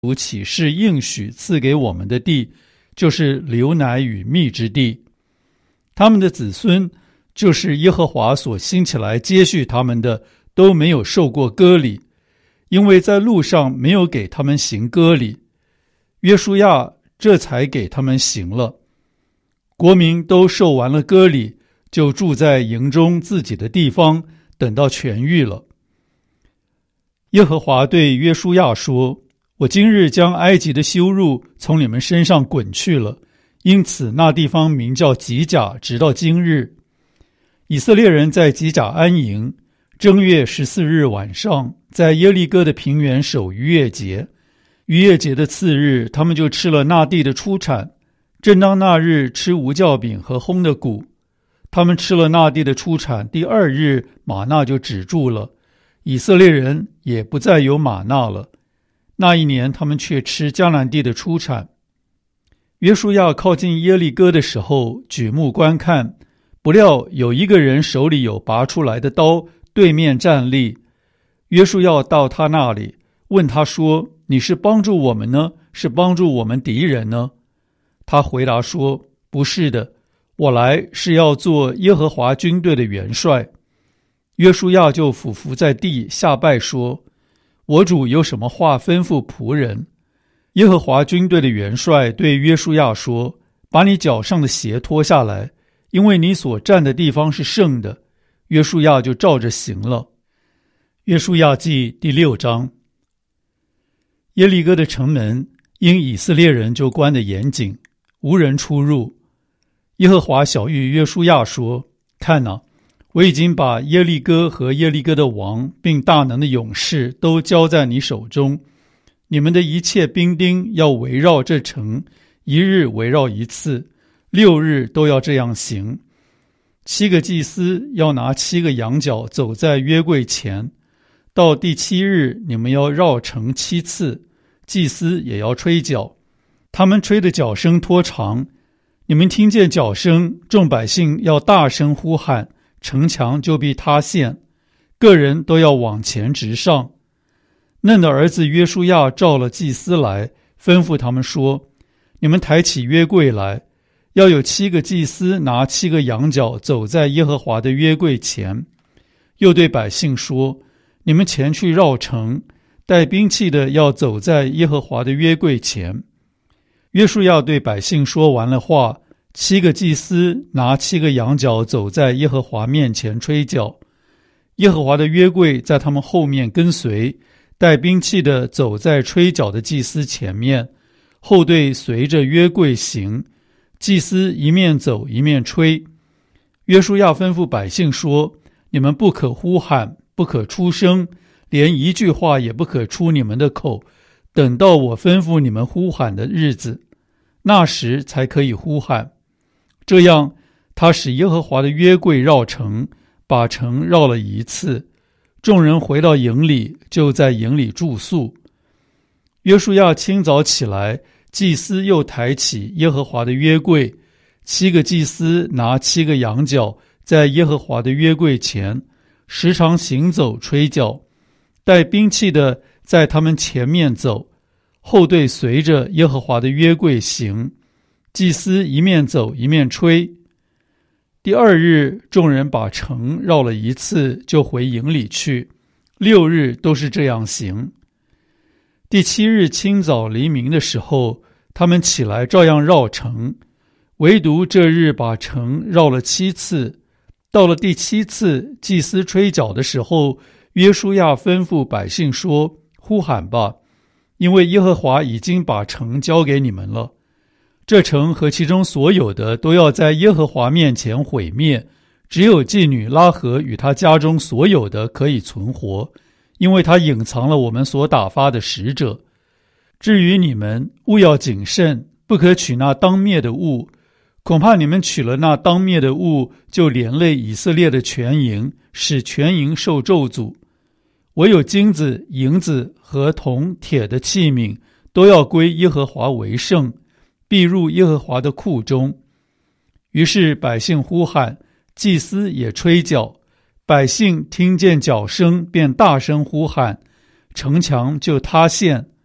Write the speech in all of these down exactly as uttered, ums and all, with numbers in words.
主起誓应许赐给我们的地，就是流奶与蜜之地。他们的子孙，就是耶和华所兴起来接续他们的，都没有受过割礼，因为在路上没有给他们行割礼，约书亚这才给他们行了。国民都受完了割礼，就住在营中自己的地方，等到痊愈了。耶和华对约书亚说：我今日将埃及的羞辱从你们身上滚去了，因此那地方名叫吉甲，直到今日。以色列人在吉甲安营，正月十四日晚上，在耶利哥的平原守逾越节。逾越节的次日，他们就吃了那地的出产。正当那日吃无酵饼和烘的谷，他们吃了那地的出产，第二日玛纳就止住了，以色列人也不再有玛纳了。那一年他们却吃迦南地的出产。约书亚靠近耶利哥的时候，举目观看，不料有一个人手里有拔出来的刀，对面站立。约书亚到他那里，问他说：你是帮助我们呢，是帮助我们敌人呢？他回答说：不是的，我来是要做耶和华军队的元帅。约书亚就俯伏在地下拜说：我主有什么话吩咐仆人？耶和华军队的元帅对约书亚说：把你脚上的鞋脱下来，因为你所站的地方是圣的。约书亚就照着行了。约书亚记第六章。耶利哥的城门因以色列人就关得严谨，无人出入。耶和华晓谕约书亚说：看哪，我已经把耶利哥和耶利哥的王并大能的勇士都交在你手中，你们的一切兵丁要围绕这城，一日围绕一次，六日都要这样行。七个祭司要拿七个羊角走在约柜前，到第七日你们要绕城七次，祭司也要吹角，他们吹的角声拖长，你们听见角声，众百姓要大声呼喊，城墙就必塌陷，个人都要往前直上。嫩的儿子约书亚召了祭司来，吩咐他们说：你们抬起约柜来，要有七个祭司拿七个羊角走在耶和华的约柜前。又对百姓说：你们前去绕城，带兵器的要走在耶和华的约柜前。约书亚对百姓说完了话，七个祭司拿七个羊角走在耶和华面前吹角，耶和华的约柜在他们后面跟随，带兵器的走在吹角的祭司前面，后队随着约柜行，祭司一面走一面吹。约书亚吩咐百姓说：你们不可呼喊，不可出声，连一句话也不可出你们的口，等到我吩咐你们呼喊的日子，那时才可以呼喊。这样，他使耶和华的约柜绕城，把城绕了一次。众人回到营里，就在营里住宿。约书亚清早起来，祭司又抬起耶和华的约柜，七个祭司拿七个羊角，在耶和华的约柜前，时常行走吹角，带兵器的在他们前面走，后队随着耶和华的约柜行，祭司一面走一面吹。第二日，众人把城绕了一次，就回营里去，六日都是这样行。第七日清早黎明的时候，他们起来照样绕城，唯独这日把城绕了七次。到了第七次，祭司吹角的时候，约书亚吩咐百姓说：呼喊吧，因为耶和华已经把城交给你们了。这城和其中所有的都要在耶和华面前毁灭，只有妓女拉合与他家中所有的可以存活，因为他隐藏了我们所打发的使者。至于你们，务要谨慎，不可取那当灭的物，恐怕你们取了那当灭的物，就连累以色列的全营，使全营受咒诅。唯有金子、银子和铜、铁的器皿，都要归耶和华为圣，必入耶和华的库中。于是百姓呼喊，祭司也吹角，百姓听见角声，便大声呼喊，城墙就塌陷，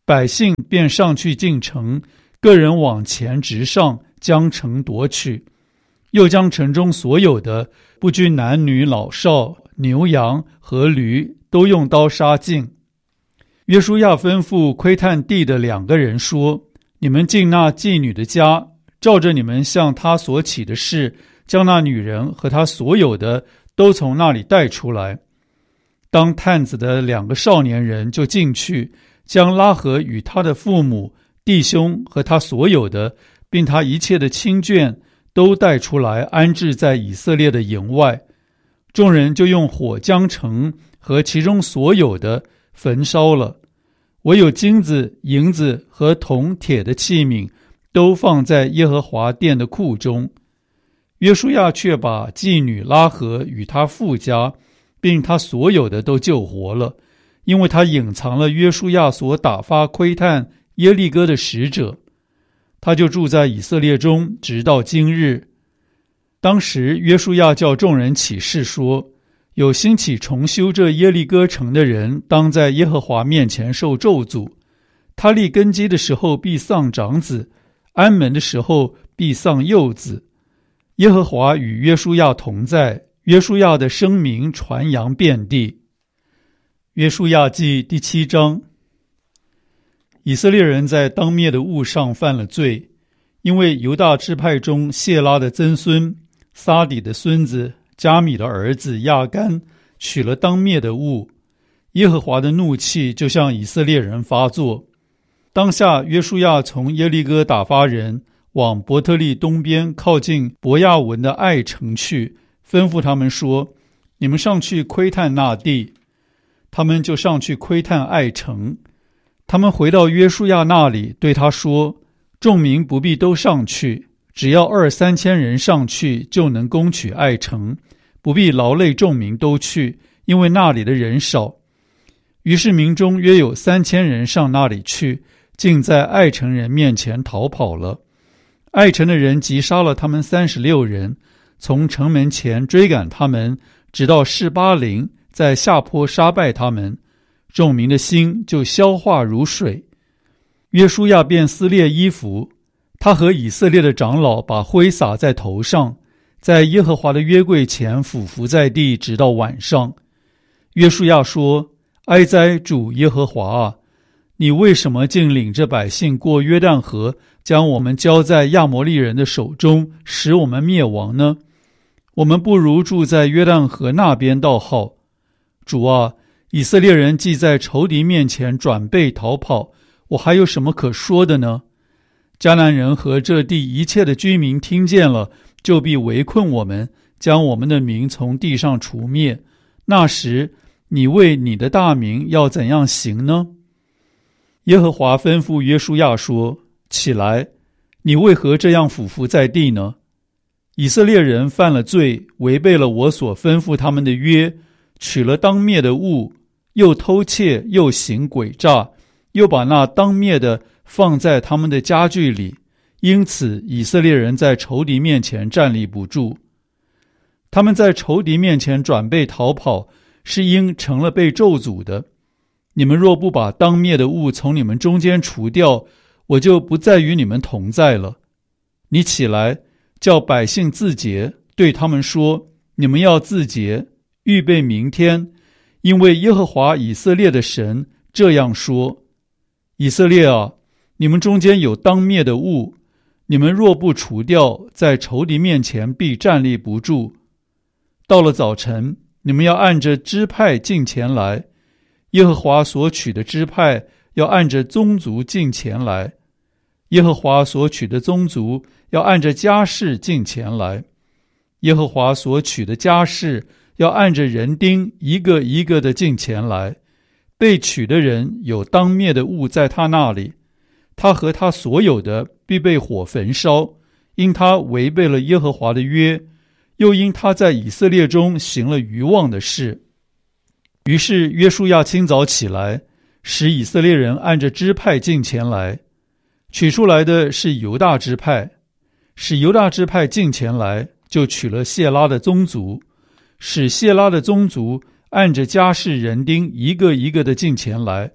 百姓便上去进城，个人往前直上，将城夺取，又将城中所有的，不拘男女老少，牛羊和驴，都用刀杀尽。约书亚吩咐窥探地的两个人说：你们进那妓女的家，照着你们向她所起的事，将那女人和她所有的都从那里带出来。当探子的两个少年人就进去，将拉合与他的父母、弟兄和他所有的，并他一切的亲眷都带出来，安置在以色列的营外。众人就用火将城和其中所有的焚烧了，唯有金子、银子和铜铁的器皿都放在耶和华殿的库中。约书亚却把妓女拉合与他父家并他所有的都救活了，因为他隐藏了约书亚所打发窥探耶利哥的使者。他就住在以色列中，直到今日。当时约书亚叫众人起誓说：有兴起重修这耶利哥城的人，当在耶和华面前受咒诅。他立根基的时候必丧长子，安门的时候必丧幼子。耶和华与约书亚同在，约书亚的声名传扬遍地。约书亚记第七章。以色列人在当灭的物上犯了罪，因为犹大支派中谢拉的曾孙撒底的孙子加米的儿子亚干取了当灭的物，耶和华的怒气就向以色列人发作。当下约书亚从耶利哥打发人往伯特利东边靠近伯亚文的爱城去，吩咐他们说：你们上去窥探那地。他们就上去窥探爱城。他们回到约书亚那里，对他说：众民不必都上去，只要二三千人上去，就能攻取爱城，不必劳累众民都去，因为那里的人少。于是民中约有三千人上那里去，竟在爱城人面前逃跑了。爱城的人击杀了他们三十六人，从城门前追赶他们，直到示巴陵，在下坡杀败他们。众民的心就消化如水。约书亚便撕裂衣服，他和以色列的长老把灰撒在头上，在耶和华的约柜前俯伏在地，直到晚上。约书亚说：哀哉主耶和华啊，你为什么竟领着百姓过约旦河，将我们交在亚摩利人的手中，使我们灭亡呢？我们不如住在约旦河那边倒好。主啊，以色列人既在仇敌面前转背逃跑，我还有什么可说的呢？迦南人和这地一切的居民听见了，就必围困我们，将我们的民从地上除灭。那时你为你的大名要怎样行呢？耶和华吩咐约书亚说：起来，你为何这样俯伏在地呢？以色列人犯了罪，违背了我所吩咐他们的约，取了当灭的物，又偷窃，又行诡诈，又把那当灭的放在他们的家具里，因此以色列人在仇敌面前站立不住。他们在仇敌面前转背逃跑，是因成了被咒诅的。你们若不把当灭的物从你们中间除掉，我就不再与你们同在了。你起来，叫百姓自洁，对他们说：你们要自洁，预备明天，因为耶和华以色列的神这样说：以色列啊，你们中间有当灭的物，你们若不除掉，在仇敌面前必站立不住。到了早晨，你们要按着支派进前来，耶和华所取的支派要按着宗族进前来，耶和华所取的宗族要按着家室进前来，耶和华所取的家室要按着人丁一个一个的进前来。被取的人有当灭的物在他那里，他和他所有的必被火焚烧，因他违背了耶和华的约，又因他在以色列中行了愚妄的事。于是约书亚清早起来，使以色列人按着支派进前来，取出来的是犹大支派，使犹大支派进前来，就取了谢拉的宗族，使谢拉的宗族按着家室人丁一个一个的进前来，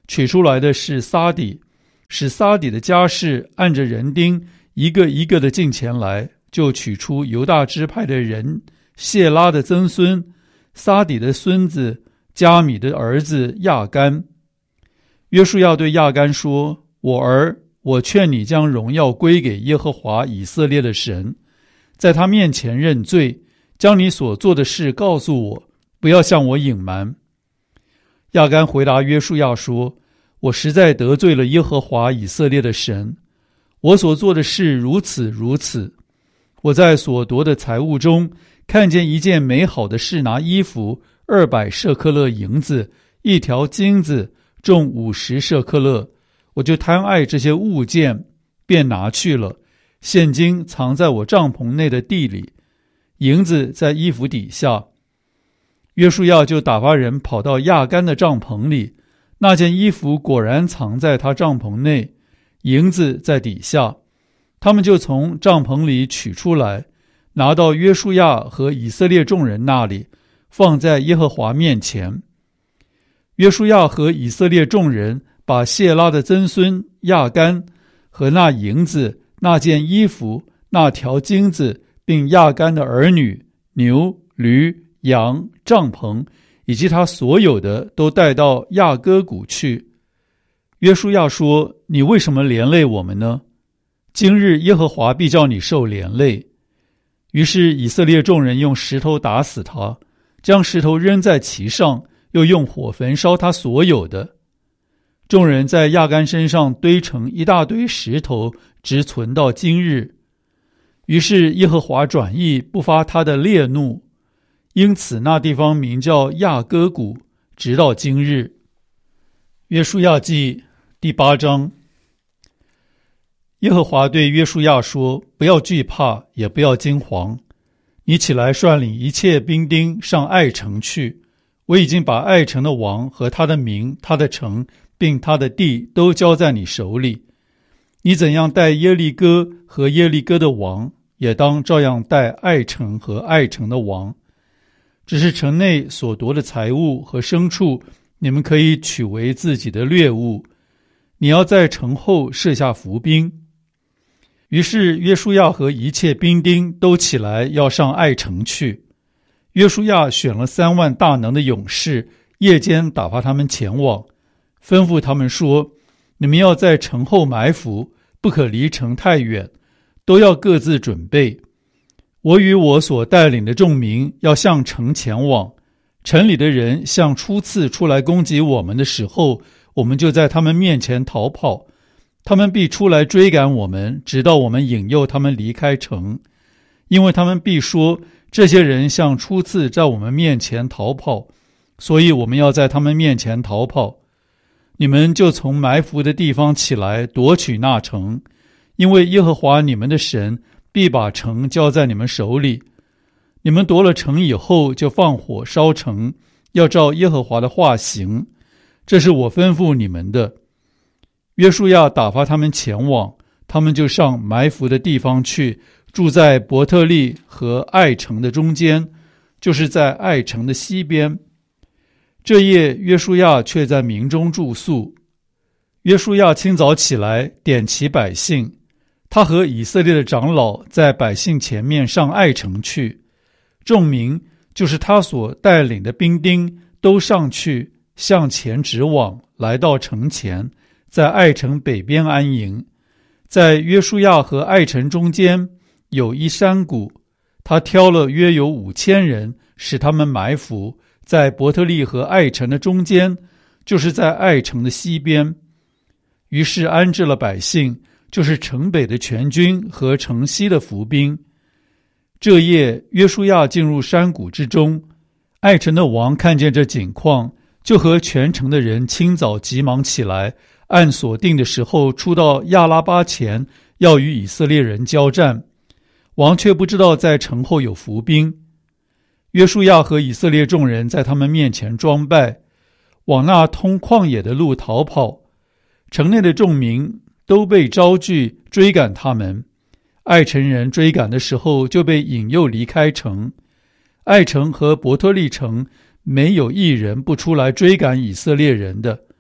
取出来的是撒底，使撒底的家士按着人丁一个一个的进前来，就取出犹大支派的人谢拉的曾孙撒底的孙子加米的儿子亚干。约书亚对亚干说：我儿，我劝你将荣耀归给耶和华以色列的神，在他面前认罪，将你所做的事告诉我，不要向我隐瞒。亚干回答约书亚说：我实在得罪了耶和华以色列的神，我所做的事如此如此。我在所夺的财物中看见一件美好的示拿衣服，二百舍克勒银子，一条金子重五十舍克勒，我就贪爱这些物件，便拿去了。现金藏在我帐篷内的地里，银子在衣服底下。约书亚就打发人跑到亚干的帐篷里，那件衣服果然藏在他帐篷内，银子在底下。他们就从帐篷里取出来，拿到约书亚和以色列众人那里，放在耶和华面前。约书亚和以色列众人把谢拉的曾孙亚干和那银子、那件衣服、那条金子，并亚干的儿女、牛、驴、羊、帐篷，以及他所有的，都带到亚哥谷去。约书亚说：你为什么连累我们呢？今日耶和华必叫你受连累。于是以色列众人用石头打死他，将石头扔在其上，又用火焚烧他所有的。众人在亚干身上堆成一大堆石头，直存到今日。于是耶和华转意，不发他的烈怒，因此那地方名叫亚哥谷，直到今日。约书亚记第八章。耶和华对约书亚说：不要惧怕，也不要惊惶，你起来率领一切兵丁上爱城去。我已经把爱城的王和他的民、他的城并他的地都交在你手里。你怎样待耶利哥和耶利哥的王，也当照样待爱城和爱城的王。只是城内所夺的财物和牲畜，你们可以取为自己的掠物。你要在城后设下伏兵。于是约书亚和一切兵丁都起来要上爱城去。约书亚选了三万大能的勇士，夜间打发他们前往，吩咐他们说：你们要在城后埋伏，不可离城太远，都要各自准备。我与我所带领的众民要向城前往，城里的人像初次出来攻击我们的时候，我们就在他们面前逃跑，他们必出来追赶我们，直到我们引诱他们离开城。因为他们必说：这些人像初次在我们面前逃跑，所以我们要在他们面前逃跑。你们就从埋伏的地方起来，夺取那城，因为耶和华你们的神必把城交在你们手里。你们夺了城以后，就放火烧城，要照耶和华的话行。这是我吩咐你们的。约书亚打发他们前往，他们就上埋伏的地方去，住在伯特利和爱城的中间，就是在爱城的西边。这夜约书亚却在民中住宿。约书亚清早起来，点齐百姓，他和以色列的长老在百姓前面上爱城去。众民，就是他所带领的兵丁，都上去向前直往，来到城前，在爱城北边安营。在约书亚和爱城中间有一山谷，他挑了约有五千人，使他们埋伏在伯特利和爱城的中间，就是在爱城的西边。于是安置了百姓，就是城北的全军和城西的伏兵。这夜约书亚进入山谷之中，爱城的王看见这景况，就和全城的人清早急忙起来，按所定的时候出到亚拉巴前，要与以色列人交战。王却不知道在城后有伏兵。约书亚和以色列众人在他们面前装败，往那通旷野的路逃跑。城内的众民都被招聚追赶他们。爱城人追赶的时候，就被引诱离开城。爱城和伯特利城没有一人不出来追赶以色列人的。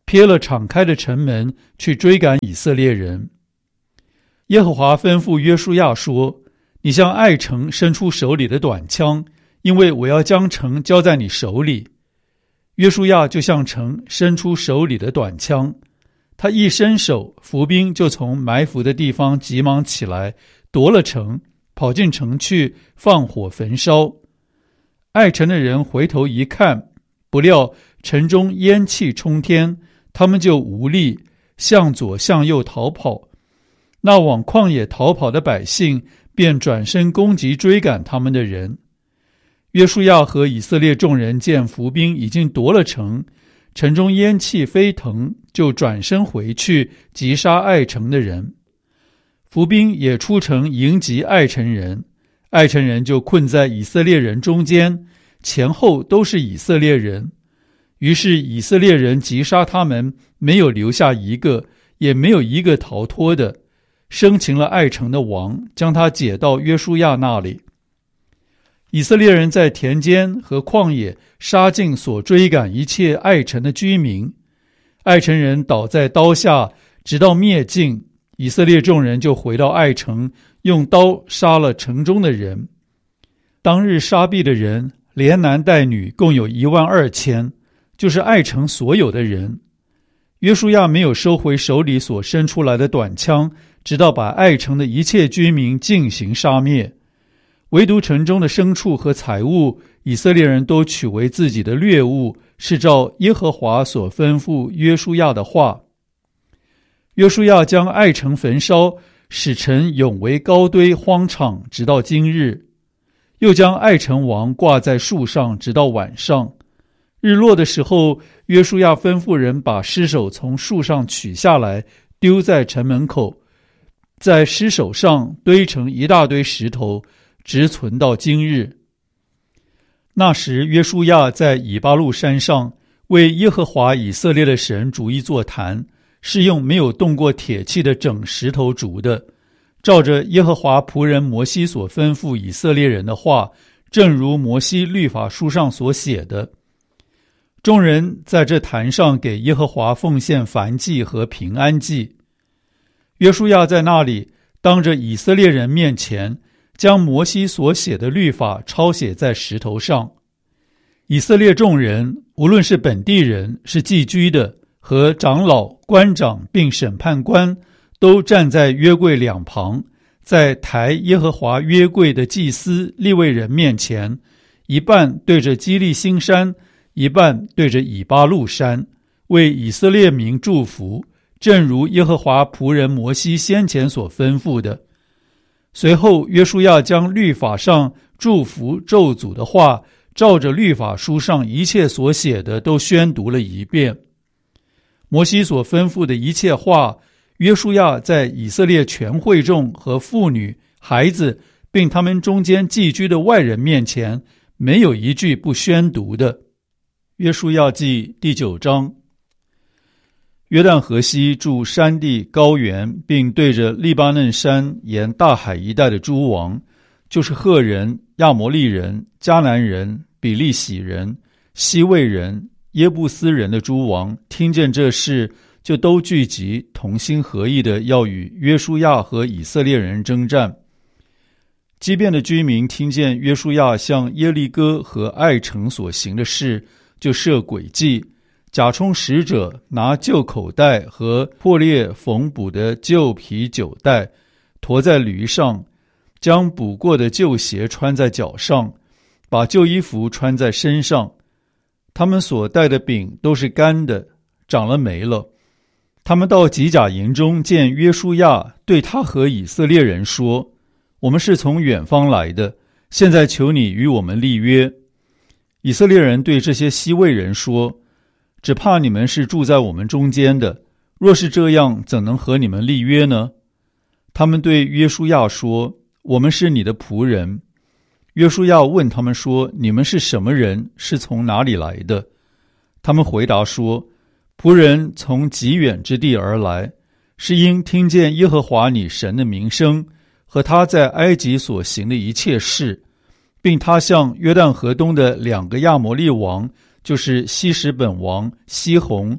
瞥了敞开的城门，去追赶以色列人。耶和华吩咐约书亚说：你向爱城伸出手里的短枪，因为我要将城交在你手里。约书亚就向城伸出手里的短枪，他一伸手，伏兵就从埋伏的地方急忙起来，夺了城，跑进城去，放火焚烧。爱城的人回头一看，不料城中烟气冲天，他们就无力，向左向右逃跑。那往旷野逃跑的百姓便转身攻击追赶他们的人。约书亚和以色列众人见伏兵已经夺了城，城中烟气飞腾，就转身回去击杀爱城的人。伏兵也出城迎击爱城人，爱城人就困在以色列人中间，前后都是以色列人。于是以色列人击杀他们，没有留下一个，也没有一个逃脱的，生擒了爱城的王，将他解到约书亚那里。以色列人在田间和旷野杀尽所追赶一切爱城的居民，爱城人倒在刀下，直到灭尽。以色列众人就回到爱城，用刀杀了城中的人。当日杀毙的人，连男带女，共有一万二千，就是爱城所有的人。约书亚没有收回手里所伸出来的短枪，直到把爱城的一切居民尽行杀灭。唯独城中的牲畜和财物，以色列人都取为自己的掠物，是照耶和华所吩咐约书亚的话。约书亚将爱城焚烧，使城永为高堆荒场，直到今日。又将爱城王挂在树上，直到晚上。日落的时候，约书亚吩咐人把尸首从树上取下来，丢在城门口，在尸首上堆成一大堆石头，直存到今日。那时约书亚在以巴路山上为耶和华以色列的神筑一座坛，是用没有动过铁器的整石头筑的，照着耶和华仆人摩西所吩咐以色列人的话，正如摩西律法书上所写的。众人在这坛上给耶和华奉献燔祭和平安祭。约书亚在那里当着以色列人面前，将摩西所写的律法抄写在石头上。以色列众人，无论是本地人，是寄居的，和长老、官长并审判官，都站在约柜两旁，在抬耶和华约柜的祭司利未人面前，一半对着基利心山，一半对着以巴路山，为以色列民祝福，正如耶和华仆人摩西先前所吩咐的。随后约书亚将律法上祝福咒诅的话，照着律法书上一切所写的都宣读了一遍。摩西所吩咐的一切话，约书亚在以色列全会众和妇女、孩子，并他们中间寄居的外人面前，没有一句不宣读的。约书亚记第九章。约旦河西住山地高原，并对着利巴嫩山沿大海一带的诸王，就是赫人、亚摩利人、迦南人、比利洗人、西魏人、耶布斯人的诸王，听见这事，就都聚集，同心合意的要与约书亚和以色列人征战。基遍的居民听见约书亚向耶利哥和爱城所行的事，就设诡计，假充使者，拿旧口袋和破裂缝补的旧皮酒袋，驮在驴上，将补过的旧鞋穿在脚上，把旧衣服穿在身上。他们所带的饼都是干的，长了霉了。他们到吉甲营中见约书亚，对他和以色列人说：我们是从远方来的，现在求你与我们立约。以色列人对这些西魏人说：只怕你们是住在我们中间的，若是这样，怎能和你们立约呢？他们对约书亚说：我们是你的仆人。约书亚问他们说：你们是什么人？是从哪里来的？他们回答说：仆人从极远之地而来，是因听见耶和华你神的名声，和他在埃及所行的一切事，并他向约旦河东的两个亚摩利王，就是西什本王西宏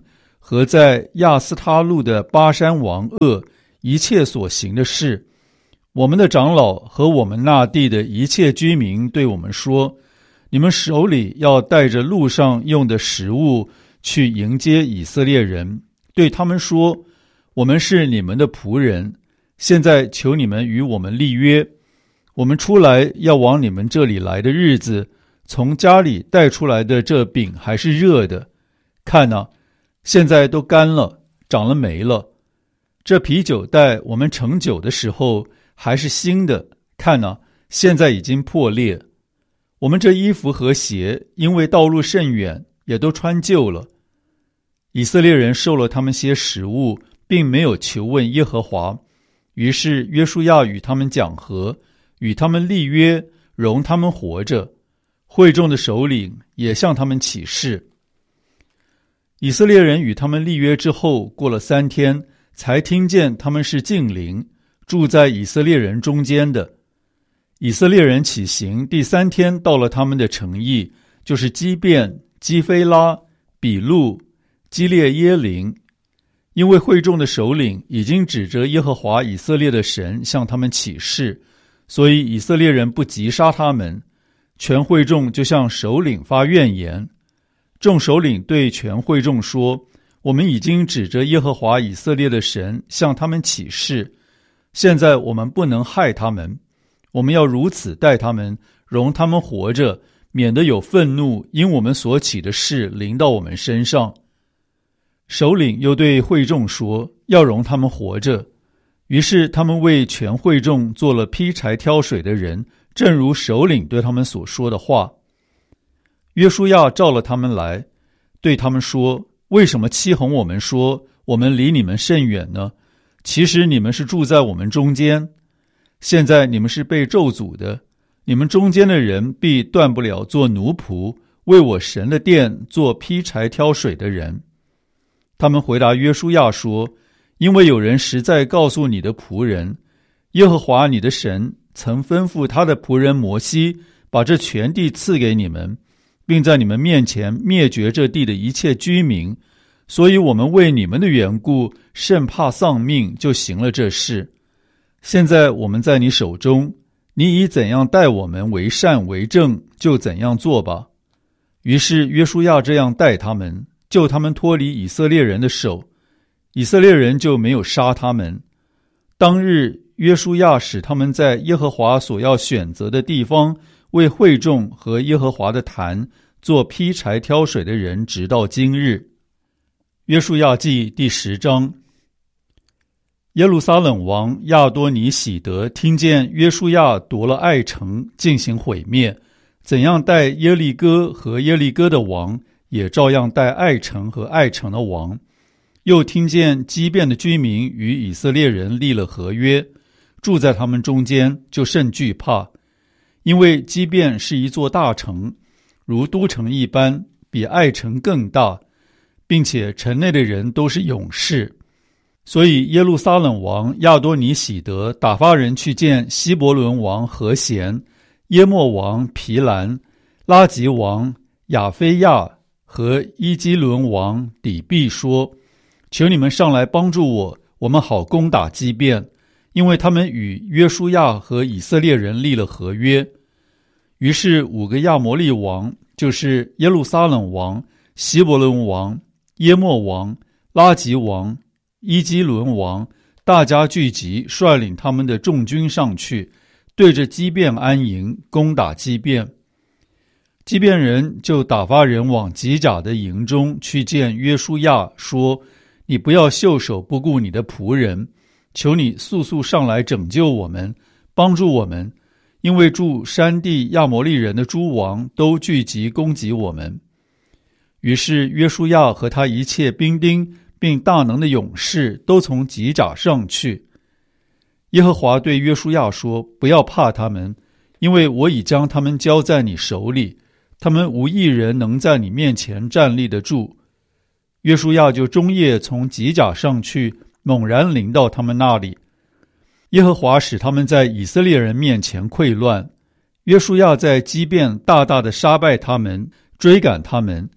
和在亚斯他路的巴山王噩一切所行的事，我们的长老和我们那地的一切居民对我们说，你们手里要带着路上用的食物去迎接以色列人，对他们说，我们是你们的仆人，现在求你们与我们立约，我们出来要往你们这里来的日子，从家里带出来的这饼还是热的，看哪，现在都干了，长了霉了。这啤酒袋我们盛酒的时候还是新的，看哪，现在已经破裂。我们这衣服和鞋因为道路甚远，也都穿旧了。以色列人受了他们些食物，并没有求问耶和华，于是约书亚与他们讲和，与他们立约，容他们活着。会众的首领也向他们起誓。以色列人与他们立约之后，过了三天，才听见他们是近邻，住在以色列人中间的。以色列人起行第三天，到了他们的城邑，就是基遍、基非拉、比路、基列耶琳。因为会众的首领已经指着耶和华以色列的神向他们起誓，所以以色列人不急杀他们。全会众就向首领发怨言。众首领对全会众说，我们已经指着耶和华以色列的神向他们起誓，现在我们不能害他们，我们要如此待他们，容他们活着，免得有愤怒因我们所起的事临到我们身上。首领又对会众说，要容他们活着。于是他们为全会众做了劈柴挑水的人，正如首领对他们所说的话。约书亚召了他们来，对他们说，为什么欺哄我们说，我们离你们甚远呢？其实你们是住在我们中间。现在你们是被咒诅的，你们中间的人必断不了做奴仆，为我神的殿做劈柴挑水的人。他们回答约书亚说，因为有人实在告诉你的仆人，耶和华你的神曾吩咐他的仆人摩西，把这全地赐给你们，并在你们面前灭绝这地的一切居民，所以我们为你们的缘故甚怕丧命，就行了这事。现在我们在你手中，你以怎样待我们为善为正，就怎样做吧。于是约书亚这样待他们，救他们脱离以色列人的手，以色列人就没有杀他们。当日约书亚使他们在耶和华所要选择的地方，为会众和耶和华的坛做劈柴挑水的人，直到今日。约书亚记第十章。耶路撒冷王亚多尼喜德听见约书亚夺了爱城，进行毁灭，怎样待耶利哥和耶利哥的王，也照样待爱城和爱城的王。又听见基遍的居民与以色列人立了合约，住在他们中间，就甚惧怕，因为基遍是一座大城，如都城一般，比爱城更大，并且城内的人都是勇士。所以耶路撒冷王亚多尼喜德打发人去见希伯伦王和弦、耶莫王皮兰、拉吉王亚菲亚和伊基伦王底毕说，求你们上来帮助我，我们好攻打基遍，因为他们与约书亚和以色列人立了合约。于是五个亚摩利王，就是耶路撒冷王、希伯伦王、耶莫王、拉吉王、伊基伦王，大家聚集，率领他们的众军上去，对着基遍安营，攻打基遍。基遍人就打发人往吉甲的营中去见约书亚，说，你不要袖手不顾你的仆人，求你速速上来拯救我们，帮助我们，因为住山地亚摩利人的诸王都聚集攻击我们。于是约书亚和他一切兵丁并大能的勇士都从吉甲上去。耶和华对约书亚说，不要怕他们，因为我已将他们交在你手里，他们无一人能在你面前站立得住。约书亚就终夜从吉甲上去，猛然临到他们那里。耶和华使他们在以色列人面前溃乱，约书亚在基遍大大的杀败他们，追赶他们，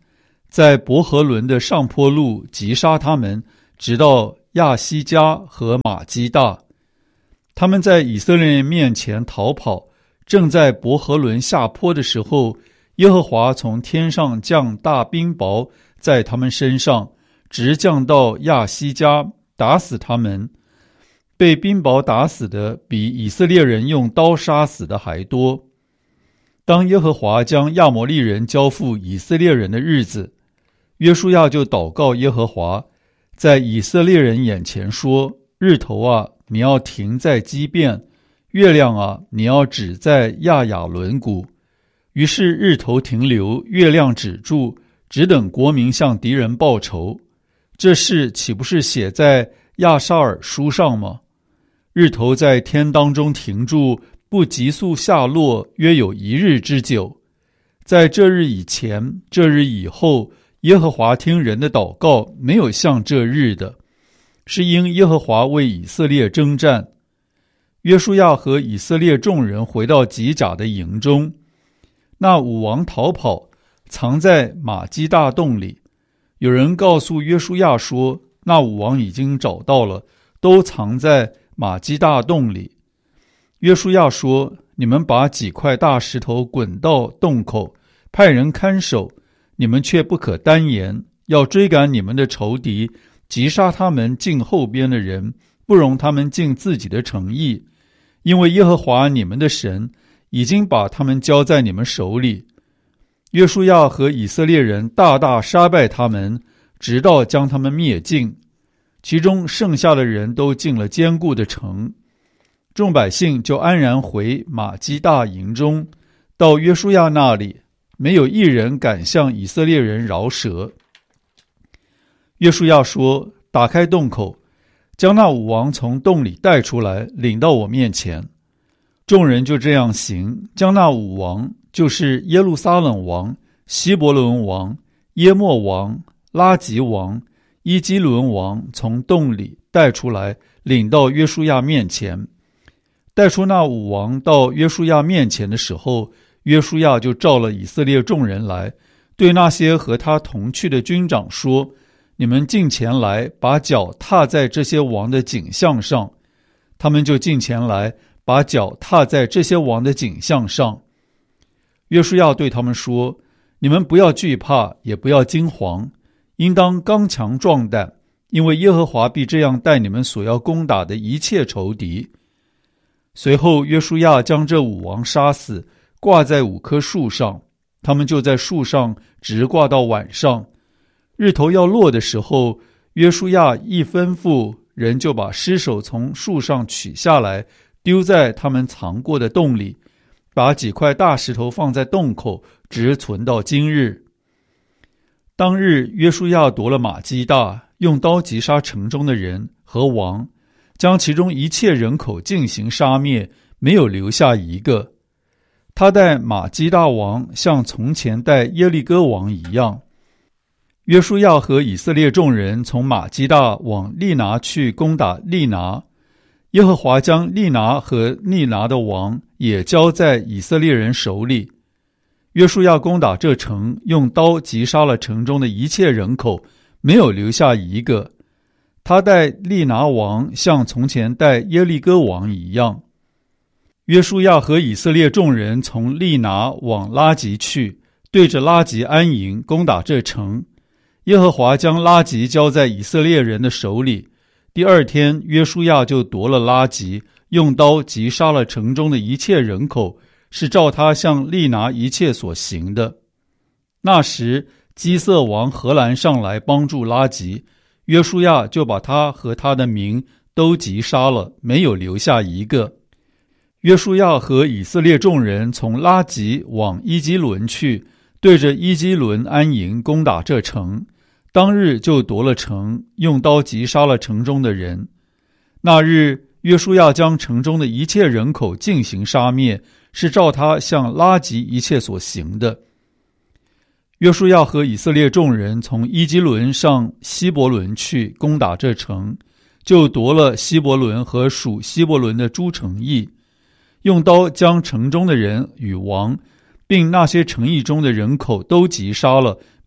在伯和伦的上坡路击杀他们，直到亚西加和马基大。他们在以色列人面前逃跑，正在伯和伦下坡的时候，耶和华从天上降大冰雹在他们身上，直降到亚西加，打死他们。被冰雹打死的比以色列人用刀杀死的还多。当耶和华将亚摩利人交付以色列人的日子，约书亚就祷告耶和华，在以色列人眼前说：日头啊，你要停在基遍；月亮啊，你要止在亚雅伦谷。于是日头停留，月亮止住，只等国民向敌人报仇。这事岂不是写在亚沙尔书上吗？日头在天当中停住，不急速下落，约有一日之久。在这日以前，这日以后，耶和华听人的祷告，没有像这日的，是因耶和华为以色列征战。约书亚和以色列众人回到吉甲的营中，那武王逃跑，藏在马基大洞里。有人告诉约书亚说，那武王已经找到了，都藏在马基大洞里。约书亚说，你们把几块大石头滚到洞口，派人看守，你们却不可单言，要追赶你们的仇敌，击杀他们进后边的人，不容他们进自己的城邑，因为耶和华你们的神已经把他们交在你们手里。约书亚和以色列人大大杀败他们，直到将他们灭尽，其中剩下的人都进了坚固的城。众百姓就安然回马基大营中，到约书亚那里，没有一人敢向以色列人饶舌。约书亚说，打开洞口，将那武王从洞里带出来，领到我面前。众人就这样行，将那武王，就是耶路撒冷王、希伯伦王、耶莫王、拉吉王、伊基伦王从洞里带出来，领到约书亚面前。带出那武王到约书亚面前的时候，约书亚就召了以色列众人来，对那些和他同去的军长说，你们近前来，把脚踏在这些王的颈项上。他们就近前来，把脚踏在这些王的颈项上。约书亚对他们说，你们不要惧怕，也不要惊惶，应当刚强壮胆，因为耶和华必这样待你们所要攻打的一切仇敌。随后约书亚将这五王杀死，挂在五棵树上，他们就在树上直挂到晚上。日头要落的时候，约书亚一吩咐，人就把尸首从树上取下来，丢在他们藏过的洞里，把几块大石头放在洞口，直存到今日。当日约书亚夺了马基大，用刀击杀城中的人和王，将其中一切人口进行杀灭，没有留下一个。他待马基大王像从前待耶利哥王一样。约书亚和以色列众人从马基大往利拿去攻打利拿，耶和华将利拿和利拿的王也交在以色列人手里。约书亚攻打这城，用刀击杀了城中的一切人口，没有留下一个。他待利拿王像从前待耶利哥王一样。约书亚和以色列众人从利拿往拉吉去，对着拉吉安营，攻打这城。耶和华将拉吉交在以色列人的手里。第二天，约书亚就夺了拉吉，用刀击杀了城中的一切人口，是照他向利拿一切所行的。那时基色王荷兰上来帮助拉吉，约书亚就把他和他的民都击杀了，没有留下一个。约书亚和以色列众人从拉吉往伊基伦去，对着伊基伦安营，攻打这城。当日就夺了城，用刀击杀了城中的人。那日约书亚将城中的一切人口进行杀灭，是照他向拉吉一切所行的。约书亚和以色列众人从伊基伦上希伯伦去攻打这城，就夺了希伯伦和属希伯伦的诸城邑，用刀将城中的人与王并那些城邑中的人口都击杀了，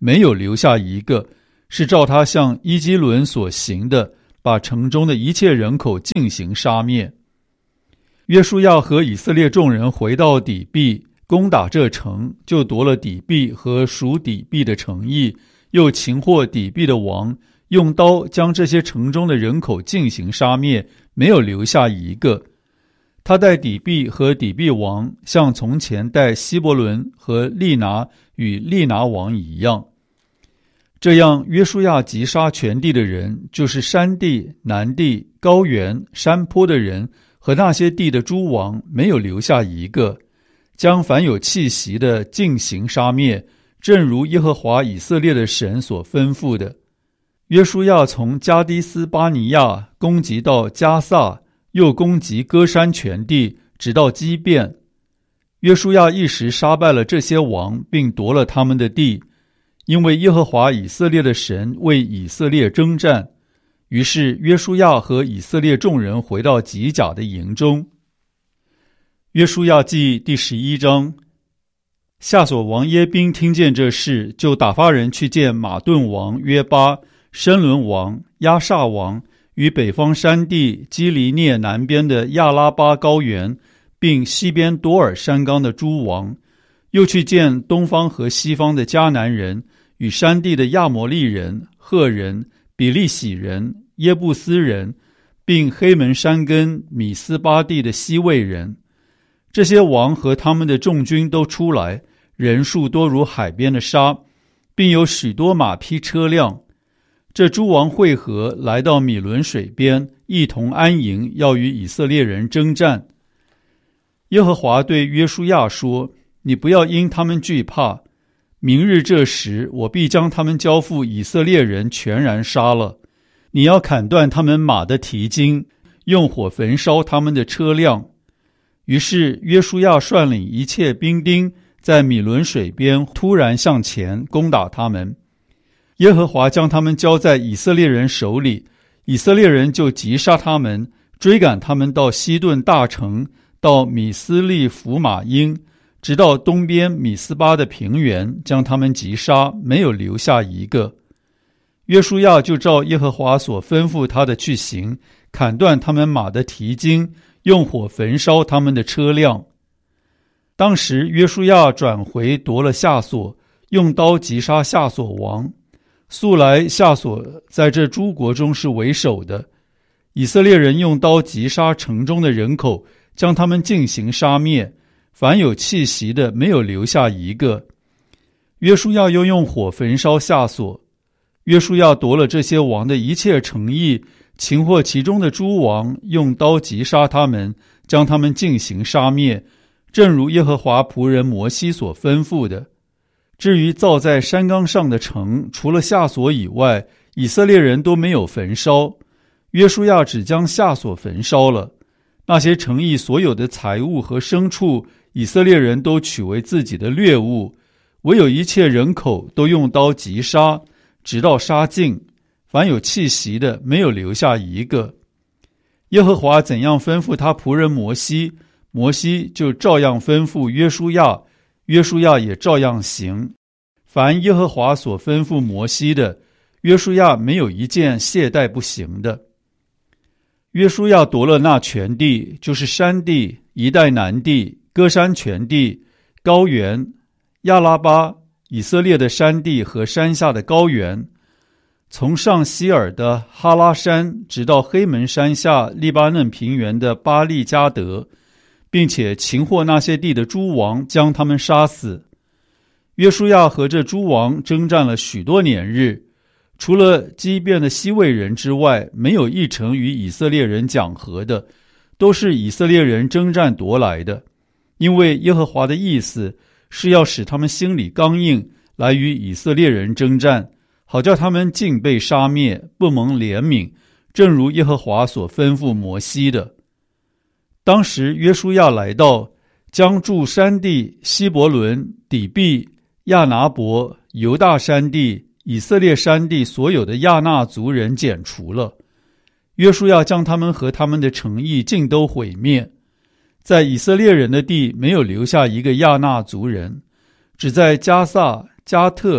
没有留下一个，是照他向伊基伦所行的，把城中的一切人口进行杀灭。约书亚和以色列众人回到底壁，攻打这城，就夺了底壁和属底壁的城邑，又擒获底壁的王，用刀将这些城中的人口进行杀灭，没有留下一个。他待底壁和底壁王，像从前待希伯伦和利拿与利拿王一样。这样，约书亚击杀全地的人，就是山地、南地、高原、山坡的人和那些地的诸王，没有留下一个，将凡有气息的尽行杀灭，正如耶和华以色列的神所吩咐的。约书亚从加迪斯巴尼亚攻击到加萨，又攻击歌山全地，直到基遍。约书亚一时杀败了这些王，并夺了他们的地，因为耶和华以色列的神为以色列征战。于是约书亚和以色列众人回到吉甲的营中。约书亚记第十一章。夏所王耶宾听见这事，就打发人去见马顿王约巴、申伦王、亚萨王与北方山地基利涅南边的亚拉巴高原，并西边多尔山冈的诸王，又去见东方和西方的迦南人与山地的亚摩利人、赫人、比利洗人、耶布斯人，并黑门山根米斯巴地的西魏人。这些王和他们的众军都出来，人数多如海边的沙，并有许多马匹车辆。这诸王会合，来到米伦水边，一同安营，要与以色列人征战。耶和华对约书亚说：你不要因他们惧怕，明日这时，我必将他们交付以色列人，全然杀了。你要砍断他们马的蹄筋，用火焚烧他们的车辆。于是约书亚率领一切兵丁，在米伦水边突然向前攻打他们。耶和华将他们交在以色列人手里，以色列人就击杀他们，追赶他们到西顿大城，到米斯利弗马因，直到东边米斯巴的平原，将他们击杀，没有留下一个。约书亚就照耶和华所吩咐他的去行，砍断他们马的蹄筋，用火焚烧他们的车辆。当时约书亚转回夺了夏所，用刀击杀夏所王。素来夏所在这诸国中是为首的。以色列人用刀击杀城中的人口，将他们进行杀灭，凡有气息的没有留下一个。约书亚又用火焚烧夏所。约书亚夺了这些王的一切城邑，擒获其中的诸王，用刀击杀他们，将他们进行杀灭，正如耶和华仆人摩西所吩咐的。至于造在山冈上的城，除了夏所以外，以色列人都没有焚烧。约书亚只将夏所焚烧了。那些城邑所有的财物和牲畜，以色列人都取为自己的掠物，唯有一切人口都用刀击杀，直到杀尽，凡有气息的没有留下一个。耶和华怎样吩咐他仆人摩西，摩西就照样吩咐约书亚，约书亚也照样行。凡耶和华所吩咐摩西的，约书亚没有一件懈怠不行的。约书亚夺了那全地，就是山地、一带南地、歌山全地、高原、亚拉巴、以色列的山地和山下的高原，从上希尔的哈拉山，直到黑门山下利巴嫩平原的巴利加德，并且擒获那些地的诸王，将他们杀死。约书亚和这诸王征战了许多年日，除了基遍的西魏人之外，没有一城与以色列人讲和的，都是以色列人征战夺来的。因为耶和华的意思是要使他们心里刚硬，来与以色列人征战，好叫他们尽被杀灭，不蒙怜悯，正如耶和华所吩咐摩西的。当时约书亚来到，将住山地、希伯伦、底壁、亚拿伯、犹大山地、以色列山地所有的亚纳族人剪除了。约书亚将他们和他们的城邑尽都毁灭，在以色列人的地没有留下一个亚纳族人，只在加萨、加特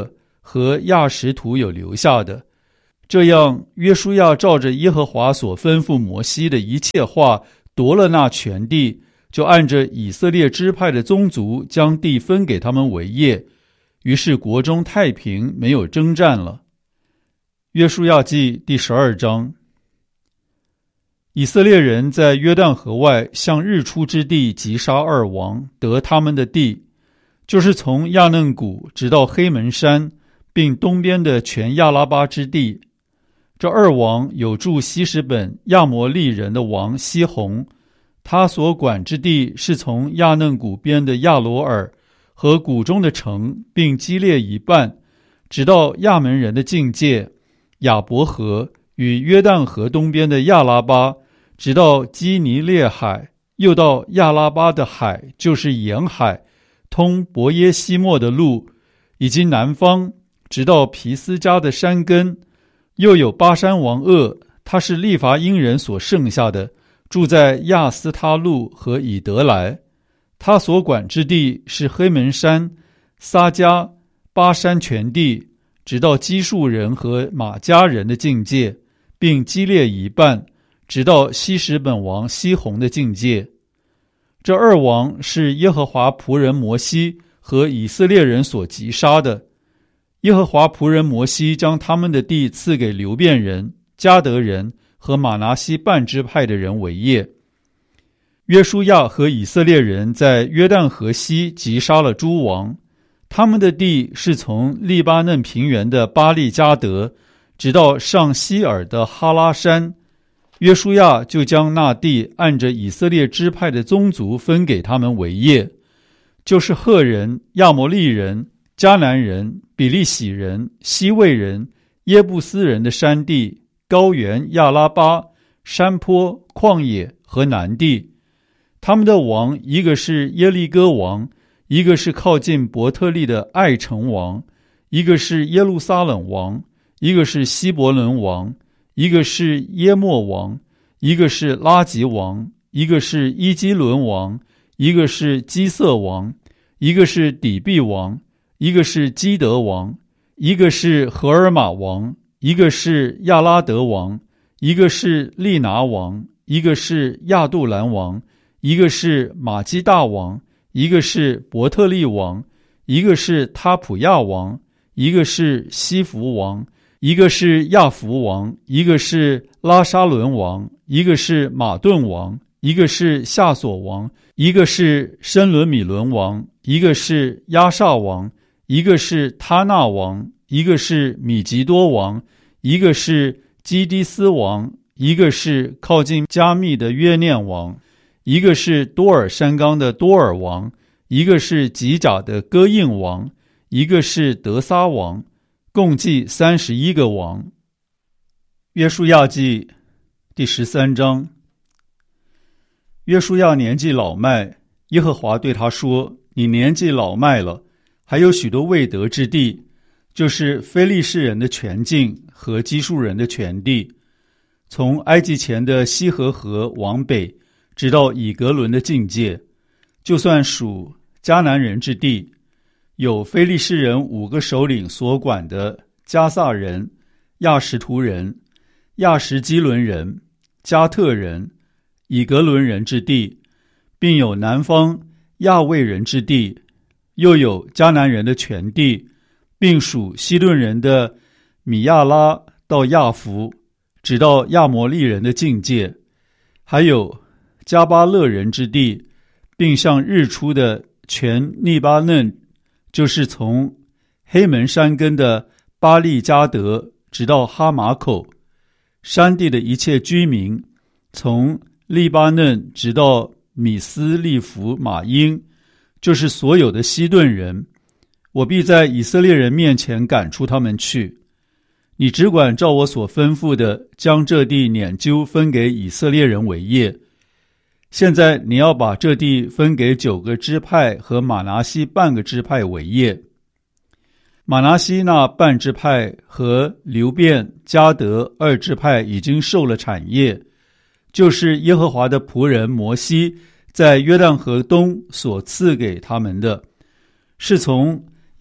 和亚实图有留下的。这样，约书亚照着耶和华所吩咐摩西的一切话，夺了那全地，就按着以色列支派的宗族，将地分给他们为业。于是国中太平，没有征战了。约书亚记第十二章。以色列人在约旦河外向日出之地击杀二王，得他们的地，就是从亚嫩谷直到黑门山，并东边的全亚拉巴之地。这二王有住西什本亚摩利人的王西宏，他所管之地是从亚嫩谷边的亚罗尔和谷中的城，并基列一半，直到亚门人的境界亚伯河与约旦河东边的亚拉巴，直到基尼列海，又到亚拉巴的海，就是沿海，通伯耶西莫的路，以及南方，直到皮斯加的山根。又有巴山王噩，他是利伐因人所剩下的，住在亚斯他路和以德来。他所管之地是黑门山、撒迦、巴山全地，直到基述人和马加人的境界，并基列一半，直到西什本王西宏的境界。这二王是耶和华仆人摩西和以色列人所击杀的。耶和华仆人摩西将他们的地赐给流便人、迦得人和玛拿西半支派的人为业。约书亚和以色列人在约旦河西击杀了诸王，他们的地是从利巴嫩平原的巴利迦得，直到上希尔的哈拉山。约书亚就将那地按着以色列支派的宗族分给他们为业，就是赫人、亚摩利人、迦南人、比利洗人、西魏人、耶布斯人的山地、高原、亚拉巴、山坡、旷野和南地。他们的王，一个是耶利哥王，一个是靠近伯特利的爱城王，一个是耶路撒冷王，一个是希伯伦王，一个是耶莫王，一个是拉吉王，一个是伊基伦王，一个是基色王，一个是底比王，一个是基德王，一个是荷尔玛王，一个是亚拉德王，一个是利拿王，一个是亚杜兰王，一个是马基大王，一个是伯特利王，一个是他普亚王，一个是西弗王，一个是亚弗王，一个是拉沙伦王，一个是马顿王，一个是夏索王，一个是申伦米伦王，一个是亚萨王，一个是他纳王，一个是米吉多王，一个是基迪斯王，一个是靠近加密的约念王，一个是多尔山冈的多尔王，一个是吉甲的哥印王，一个是德撒王，共计三十一个王。约书亚记第十三章。约书亚年纪老迈，耶和华对他说：你年纪老迈了，还有许多未得之地，就是非利士人的全境和基述人的全地，从埃及前的西河河往北，直到以格伦的境界，就算属迦南人之地，有非利士人五个首领所管的加萨人、亚实图人、亚实基伦人、加特人、以格伦人之地，并有南方亚卫人之地，又有迦南人的全地，并属西顿人的米亚拉到亚弗，直到亚摩利人的境界，还有加巴勒人之地，并向日出的全利巴嫩，就是从黑门山根的巴利迦得直到哈马口，山地的一切居民，从利巴嫩直到米斯利弗马因，就是所有的西顿人，我必在以色列人面前赶出他们去。你只管照我所吩咐的，将这地拈阄分给以色列人为业。现在你要把这地分给九个支派和马拿西半个支派为业。马拿西那半支派和流便、迦得二支派已经受了产业，就是耶和华的仆人摩西在约旦河东所赐给他们的，是从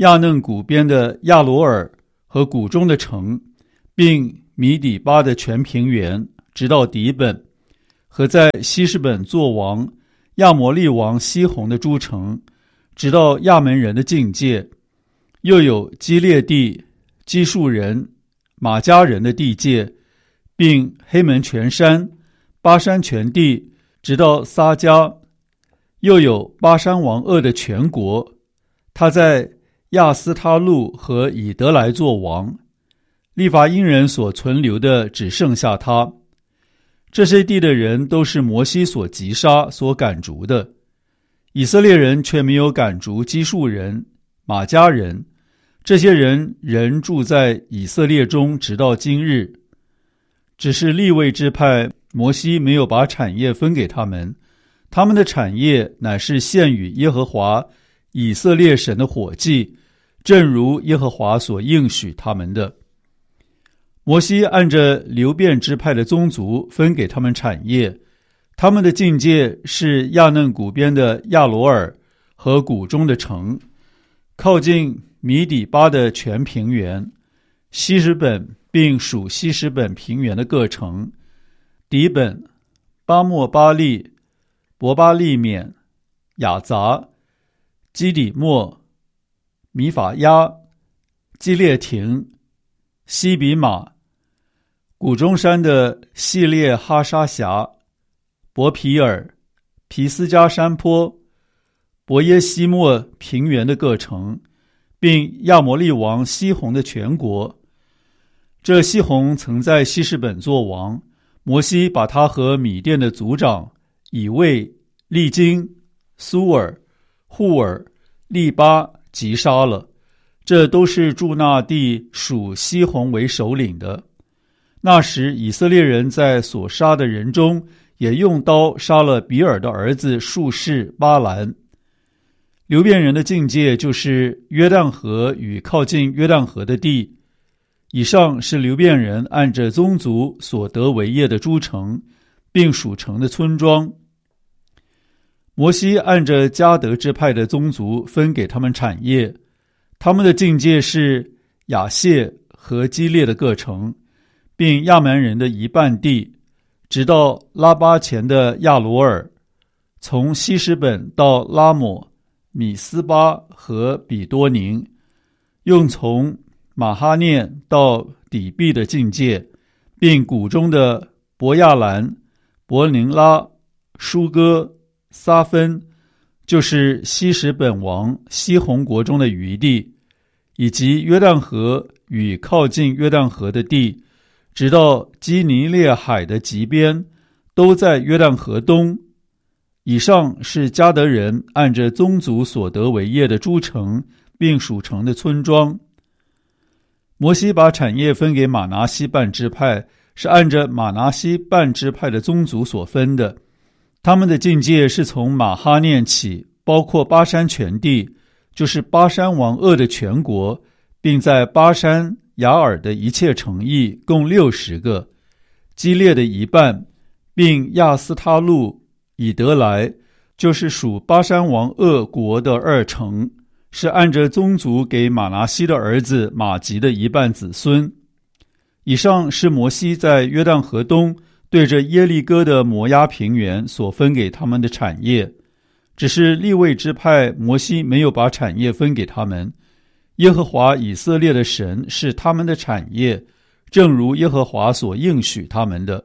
亚嫩谷边的亚罗尔和谷中的城，并米底巴的全平原，直到底本，和在希实本作王亚摩利王西宏的诸城，直到亚门人的境界，又有基列地、基述人、马加人的地界，并黑门全山、巴山全地，直到撒迦，又有巴山王噩的全国，他在亚斯他路和以德来作王，利乏因人所存留的只剩下他。这些地的人都是摩西所击杀、所赶逐的，以色列人却没有赶逐基述人、马加人，这些人仍住在以色列中，直到今日。只是利未支派，摩西没有把产业分给他们，他们的产业乃是献与耶和华以色列神的火祭，正如耶和华所应许他们的。摩西按着流便支派的宗族分给他们产业，他们的境界是亚嫩谷边的亚罗尔和谷中的城，靠近米底巴的全平原，希实本并属希实本平原的各城，底本、巴莫巴利、伯巴利缅、雅杂、基底莫、米法亚、基列亭、西比马、谷中山的细列哈沙峡、伯皮尔、皮斯加山坡、伯耶西莫平原的各城，并亚摩利王西宏的全国。这西宏曾在希实本作王，摩西把他和米甸的族长以卫、利金、苏尔、户尔、利巴击杀了，这都是住那地属西宏为首领的。那时以色列人在所杀的人中，也用刀杀了比尔的儿子术士巴兰。流便人的境界就是约旦河与靠近约旦河的地。以上是流便人按着宗族所得为业的诸城，并属城的村庄。摩西按着迦得支派的宗族分给他们产业，他们的境界是亚谢和基列的各城，并亚门人的一半地，直到拉巴前的亚罗尔，从希实本到拉抹、米斯巴和比多宁，又从马哈念到底壁的境界，并谷中的伯亚兰、伯宁拉、舒哥、撒芬，就是希实本王西宏国中的余地，以及约旦河与靠近约旦河的地，直到基尼列海的极边，都在约旦河东。以上是迦得人按着宗族所得为业的诸城，并属城的村庄。摩西把产业分给玛拿西半支派，是按着玛拿西半支派的宗族所分的。他们的境界是从马哈念起，包括巴山全地，就是巴山王噩的全国，并在巴山雅尔的一切城邑，共六十个，基列的一半，并亚斯他路、以德来，就是属巴山王噩国的二城，是按着宗族给马拿西的儿子马吉的一半子孙。以上是摩西在约旦河东对着耶利哥的摩押平原所分给他们的产业，只是利未支派摩西没有把产业分给他们。耶和华以色列的神是他们的产业，正如耶和华所应许他们的。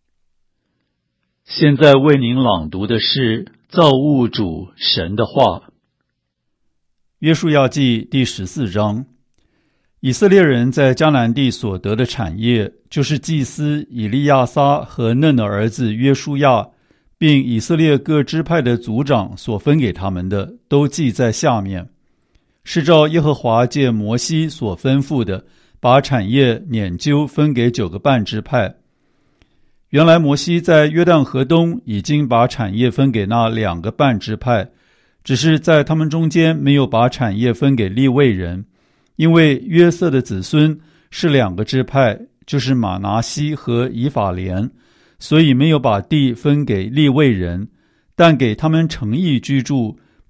现在为您朗读的是造物主神的话。约书亚记第十四章。以色列人在迦南地所得的产业，就是祭司以利亚撒和嫩的儿子约书亚，并以色列各支派的族长所分给他们的，都记在下面。是照耶和华借摩西所吩咐的，把产业拈阄分给九个半支派。原来摩西在约旦河东已经把产业分给那两个半支派，只是在他们中间没有把产业分给利未人，因为约瑟的子孙是两个支派，就是马拿西和以法莲，所以没有把地分给利未人，但给他们诚意居住，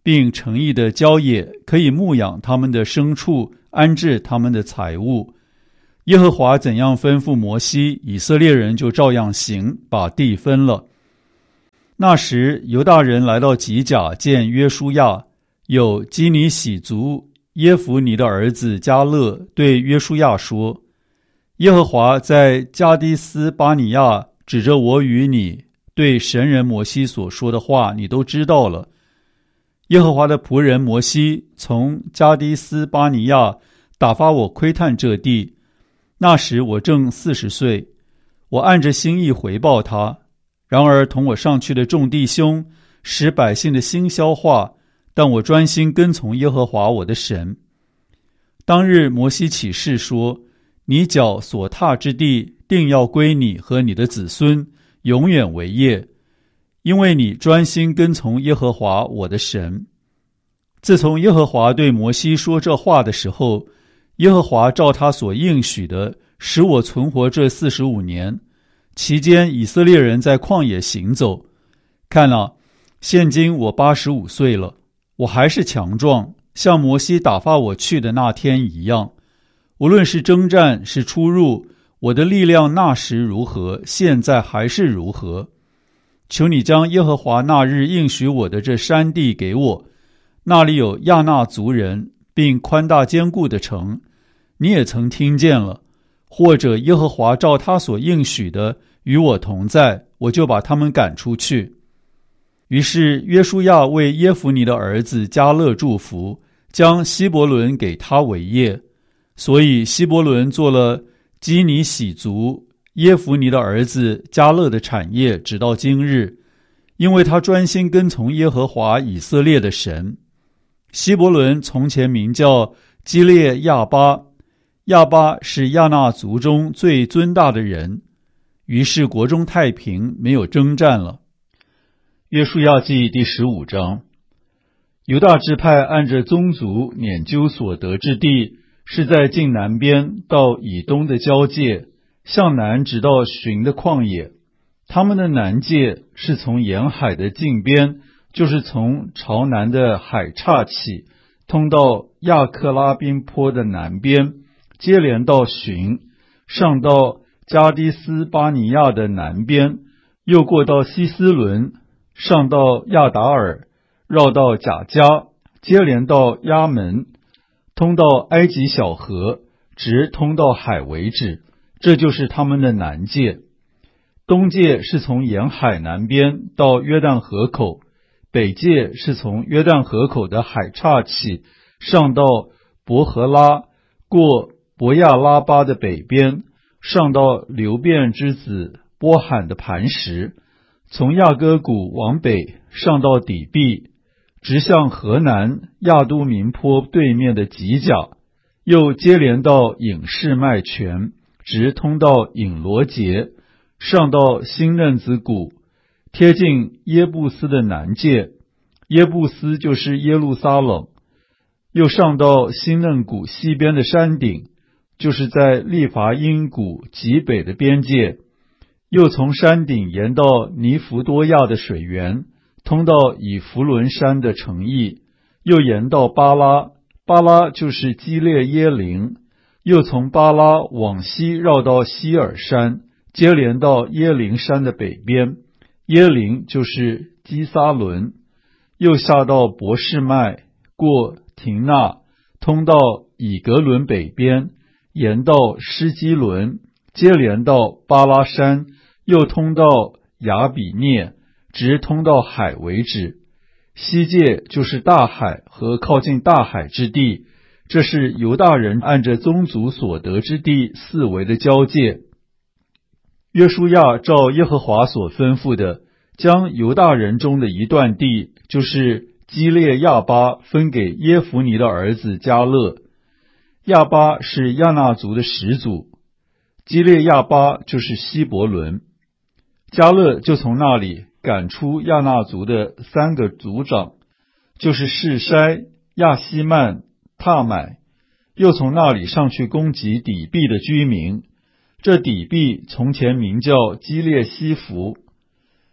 并诚意的郊野，可以牧养他们的牲畜，安置他们的财物。耶和华怎样吩咐摩西，以色列人就照样行，把地分了。那时犹大人来到吉甲见约书亚，有基尼喜族耶孚尼的儿子迦勒对约书亚说：耶和华在加低斯巴尼亚指着我与你对神人摩西所说的话，你都知道了。耶和华的仆人摩西从加低斯巴尼亚打发我窥探这地，那时我正四十岁，我按着心意回报他。然而同我上去的众弟兄使百姓的心消化，但我专心跟从耶和华我的神。当日摩西起誓说：你脚所踏之地，定要归你和你的子孙，永远为业，因为你专心跟从耶和华我的神。自从耶和华对摩西说这话的时候，耶和华照他所应许的，使我存活这四十五年。期间以色列人在旷野行走，看了，现今我八十五岁了，我还是强壮，像摩西打发我去的那天一样。无论是征战是出入，我的力量那时如何，现在还是如何。求你将耶和华那日应许我的这山地给我，那里有亚衲族人，并宽大坚固的城，你也曾听见了。或者耶和华照他所应许的与我同在，我就把他们赶出去。于是约书亚为耶孚尼的儿子迦勒祝福，将希伯伦给他为业。所以希伯伦做了基尼喜族耶孚尼的儿子迦勒的产业，直到今日，因为他专心跟从耶和华以色列的神。希伯伦从前名叫基列亚巴，亚巴是亚衲族中最尊大的人。于是国中太平，没有征战了。约书亚记第十五章。犹大支派按着宗族撵究所得之地，是在近南边到以东的交界，向南直到寻的旷野。他们的南界是从沿海的近边，就是从朝南的海岔起，通到亚克拉宾坡的南边，接连到寻，上到加低斯巴尼亚的南边，又过到希斯伦，上到亚达尔，绕到甲迦，接连到亚门，通到埃及小河，直通到海为止。这就是他们的南界。东界是从沿海南边到约旦河口，北界是从约旦河口的海岔起，上到伯和拉，过伯亚拉巴的北边，上到流便之子波罕的磐石，从亚哥谷往北上到底壁，直向河南亚都民坡对面的吉甲，又接连到隐士麦泉，直通到隐罗结，上到新嫩子谷，贴近耶布斯的南界，耶布斯就是耶路撒冷，又上到新嫩谷西边的山顶，就是在利伐因谷极北的边界，又从山顶沿到尼弗多亚的水源，通到以弗伦山的城邑，又沿到巴拉，巴拉就是基列耶林，又从巴拉往西绕到希尔山，接连到耶林山的北边，耶林就是基撒伦，又下到伯示麦，过廷纳，通到以格伦北边，沿到施基伦，接连到巴拉山，又通到亚比涅，直通到海为止。西界就是大海和靠近大海之地，这是犹大人按着宗族所得之地四围的交界。约书亚照耶和华所吩咐的，将犹大人中的一段地，就是基列亚巴，分给耶孚尼的儿子迦勒。亚巴是亚衲族的始祖，基列亚巴就是希伯伦。迦勒就从那里赶出亚衲族的三个族长，就是示筛、亚希曼、踏买，又从那里上去攻击底壁的居民。这底壁从前名叫基列西弗。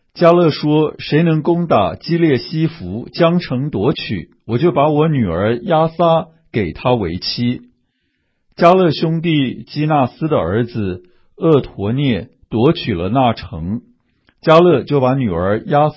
迦勒说：谁能攻打基列西弗，将城夺取，我就把我女儿押撒给他为妻。迦勒兄弟基纳斯的儿子厄陀涅夺取了那城，迦勒就把女儿押